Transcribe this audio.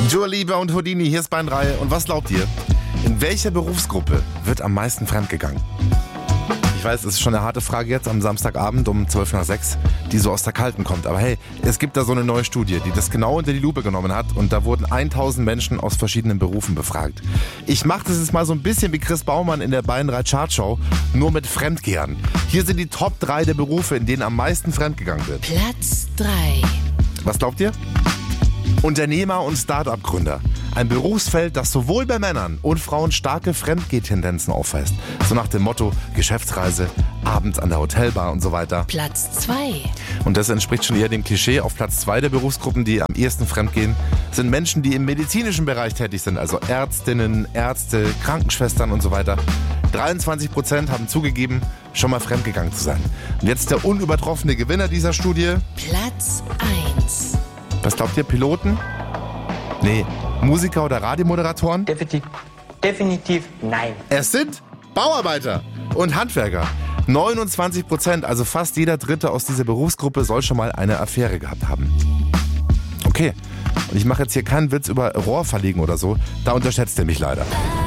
Dua Lipa und Houdini, hier ist Beinreihe. Und was glaubt ihr? In welcher Berufsgruppe wird am meisten fremdgegangen? Ich weiß, es ist schon eine harte Frage jetzt am Samstagabend um 5:12, die so aus der Kalten kommt. Aber hey, es gibt da so eine neue Studie, die das genau unter die Lupe genommen hat. Und da wurden 1000 Menschen aus verschiedenen Berufen befragt. Ich mache das jetzt mal so ein bisschen wie Chris Baumann in der Beinreihe Chartshow, nur mit Fremdgehern. Hier sind die Top 3 der Berufe, in denen am meisten fremdgegangen wird. Platz 3. Was glaubt ihr? Unternehmer und Start-up-Gründer. Ein Berufsfeld, das sowohl bei Männern und Frauen starke Fremdgeh-Tendenzen aufweist. So nach dem Motto Geschäftsreise, abends an der Hotelbar und so weiter. Platz 2. Und das entspricht schon eher dem Klischee. Auf Platz 2 der Berufsgruppen, die am ehesten fremdgehen, sind Menschen, die im medizinischen Bereich tätig sind. Also Ärztinnen, Ärzte, Krankenschwestern und so weiter. 23% haben zugegeben, schon mal fremdgegangen zu sein. Und jetzt der unübertroffene Gewinner dieser Studie. Platz 1. Was glaubt ihr, Piloten? Nee, Musiker oder Radiomoderatoren? Definitiv nein. Es sind Bauarbeiter und Handwerker. 29%, also fast jeder Dritte aus dieser Berufsgruppe soll schon mal eine Affäre gehabt haben. Okay, und ich mache jetzt hier keinen Witz über Rohrverlegen oder so, da unterschätzt ihr mich leider.